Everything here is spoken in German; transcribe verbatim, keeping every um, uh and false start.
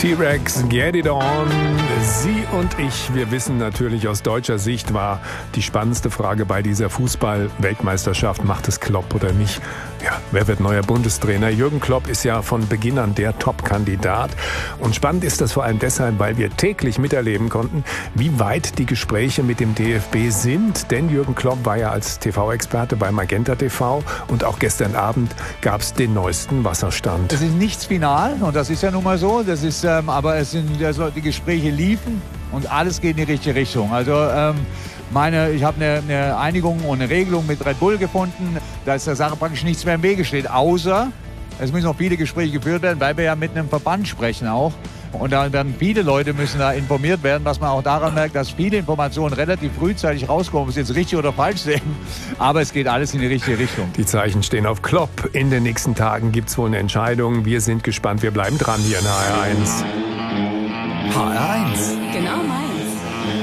T-Rex, Get It On. Sie und ich, wir wissen natürlich, aus deutscher Sicht war die spannendste Frage bei dieser Fußball-Weltmeisterschaft, macht es Klopp oder nicht? Ja, wer wird neuer Bundestrainer? Jürgen Klopp ist ja von Beginn an der Top-Kandidat. Und spannend ist das vor allem deshalb, weil wir täglich miterleben konnten, wie weit die Gespräche mit dem D F B sind. Denn Jürgen Klopp war ja als T V-Experte bei Magenta T V und auch gestern Abend gab es den neuesten Wasserstand. Es ist nichts final und das ist ja nun mal so. Das ist, ähm, aber es sind, also die Gespräche liefen und alles geht in die richtige Richtung. Also ähm, meine, ich habe eine, eine Einigung und eine Regelung mit Red Bull gefunden, dass der Sache praktisch nichts mehr im Wege steht, außer es müssen noch viele Gespräche geführt werden, weil wir ja mit einem Verband sprechen auch. Und da werden viele Leute müssen da informiert werden, was man auch daran merkt, dass viele Informationen relativ frühzeitig rauskommen, ob es jetzt richtig oder falsch sehen. Aber es geht alles in die richtige Richtung. Die Zeichen stehen auf Klopp. In den nächsten Tagen gibt es wohl eine Entscheidung. Wir sind gespannt. Wir bleiben dran hier in H R eins. H R eins. Genau mein.